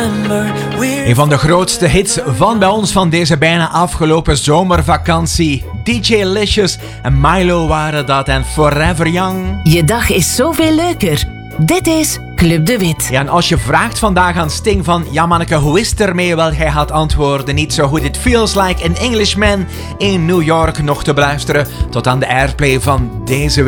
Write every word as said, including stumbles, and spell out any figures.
Een van de grootste hits van bij ons van deze bijna afgelopen zomervakantie. D J Licious en Milo waren dat en Forever Young. Je dag is zoveel leuker. Dit is Club de Wit. Ja, en als je vraagt vandaag aan Sting van... Ja, manneke, hoe is het ermee? Wel, hij gaat antwoorden niet zo goed. It feels like an Englishman in New York nog te beluisteren tot aan de airplay van deze